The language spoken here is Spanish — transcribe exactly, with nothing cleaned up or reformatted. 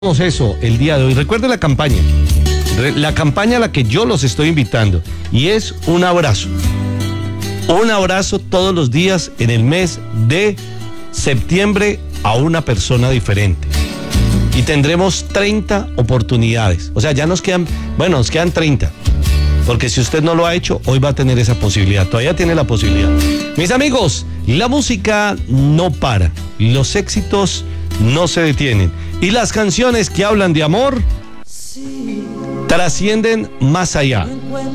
Eso el día de hoy. Recuerde la campaña, la campaña a la que yo los estoy invitando, y es un abrazo, un abrazo todos los días en el mes de septiembre a una persona diferente. Y tendremos treinta oportunidades, o sea, ya nos quedan, bueno, nos quedan treinta, porque si usted no lo ha hecho, hoy va a tener esa posibilidad, todavía tiene la posibilidad. Mis amigos, la música no para, los éxitos no se detienen, y las canciones que hablan de amor trascienden más allá.